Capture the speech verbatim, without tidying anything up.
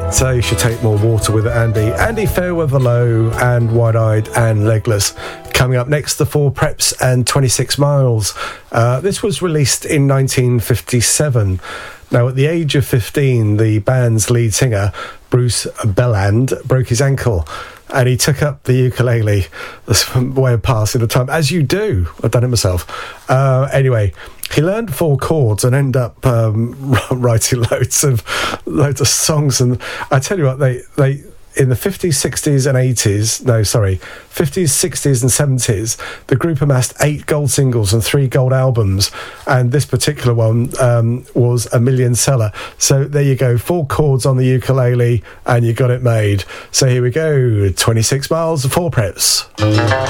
So you should take more water with it, Andy. Andy Fairweather Low and Wide-Eyed and Legless. Coming up next, the Four Preps and twenty-six miles. Uh, this was released in nineteen fifty-seven. Now, at the age of fifteen, the band's lead singer, Bruce Belland, broke his ankle and he took up the ukulele. That's a way of passing the time, as you do. I've done it myself. Uh, anyway, he learned four chords and ended up um, writing loads of loads of songs. And I tell you what, they they in the fifties, sixties and eighties, no, sorry, fifties, sixties and seventies, the group amassed eight gold singles and three gold albums, and this particular one um, was a million seller. So there you go, four chords on the ukulele and you got it made. So here we go, twenty-six miles of Four Preps.